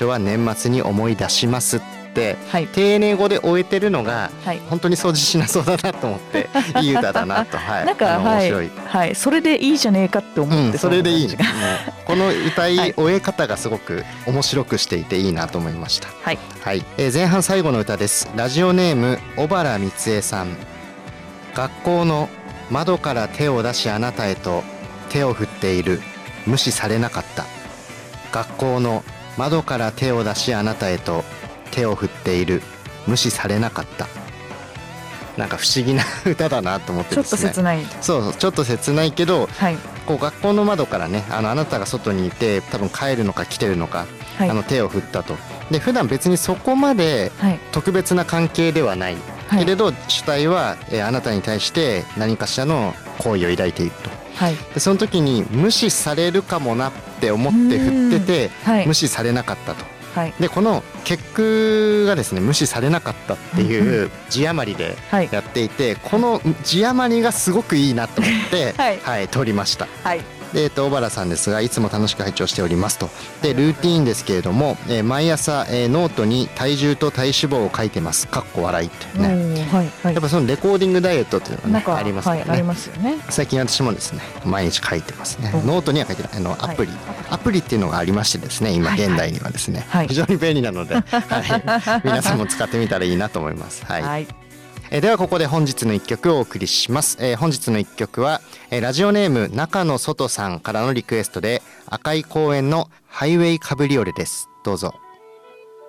初は年末に思い出しますって、 はい、 丁寧語で終えてるのが、 はい、 本当に掃除しなそうだなと思っていい歌だなと、はい、 なんか面白い、 はい、それでいいじゃねえかって思って、 それでいい、 ね、 この歌い終え方がすごく面白くしていていいなと思いました。 はい、 はい。前半最後の歌です。ラジオネーム小原光恵さん。学校の窓から手を出しあなたへと手を振っている、無視されなかった。学校の窓から手を出しあなたへと手を振っている、無視されなかった。なんか不思議な歌だなと思ってですね。 ちょっと切ない。 そうちょっと切ないけど、 はい、 こう学校の窓からね、あなたが外にいて多分帰るのか来てるのか、 はい、 手を振ったと。で普段別にそこまで特別な関係ではない、はい、けれど主体は、あなたに対して何かしらの好意を抱いていると、はい、でその時に無視されるかもなって思って振ってて、はい、無視されなかったと、はい、でこの結句がですね、無視されなかったっていう字余りでやっていて、はい、この字余りがすごくいいなと思って、はいはい、通りました。はい、で小原さんですが、いつも楽しく拝聴しておりますと。でルーティーンですけれども、毎朝、ノートに体重と体脂肪を書いてます。かっこ笑いってね、はいはい、やっぱそのレコーディングダイエットっていうのが、ね、ありますよね、はい、ありますよね。最近私もですね毎日書いてますね。ノートには書いてない、アプリっていうのがありましてですね、今現代にはですね、はいはい、非常に便利なので、はい、皆さんも使ってみたらいいなと思います。はい、はい、ではここで本日の一曲をお送りします。本日の一曲は、ラジオネーム中野外さんからのリクエストで、赤い公園のハイウェイカブリオレです。どうぞ。